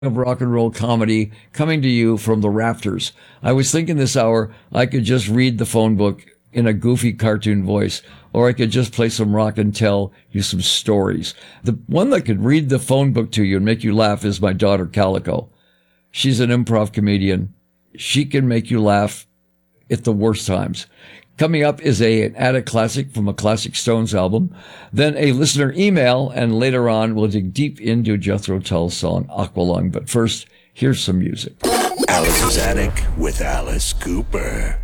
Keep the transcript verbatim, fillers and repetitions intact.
of rock and roll comedy coming to you from the rafters. I was thinking this hour I could just read the phone book in a goofy cartoon voice, or I could just play some rock and tell you some stories. The one that could read the phone book to you and make you laugh is my daughter Calico. She's an improv comedian. She can make you laugh at the worst times. Coming up is a, an attic classic from a classic Stones album, then a listener email, and later on we'll dig deep into Jethro Tull's song Aqualung. But first, here's some music. Alice's Attic with Alice Cooper.